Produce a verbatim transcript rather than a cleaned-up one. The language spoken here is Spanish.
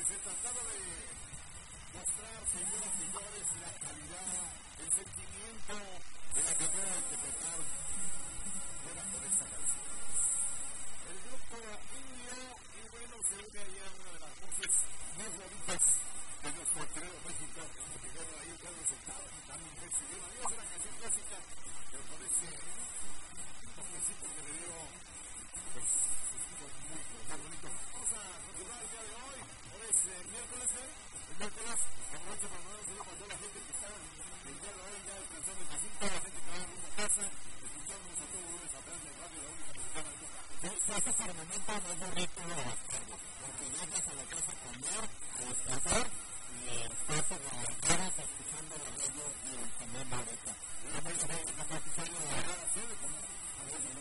que se trataba de mostrar, señoras y señores, la calidad, el sentimiento de la que pueda interpretar debajo de esta canción. El grupo Indio, y bueno, se une allá una de las voces más bonitas de nuestro querido México, que llegaron ahí ya resultados y también recibieron. Ahí es una canción clásica, pero con ese toquecito de video, pues, muy, muy bonito. Vamos a continuar el día de hoy. Hoy es eh, miércoles, ¿eh? El miércoles, aprovecho para mandar un saludo para toda la gente que está el día de hoy ya descansando en casita, la gente que va rumbo a casa, escuchándonos a todos lunes a través de radio, la única mexicana de Boca. Sí, sí, por el momento no es bonito a bastardo, porque llegas a la casa a comer, a descansar, y estás en la cara escuchando la radio y también la boca. Vamos a ver, estamos escuchando la radio, ¿sí?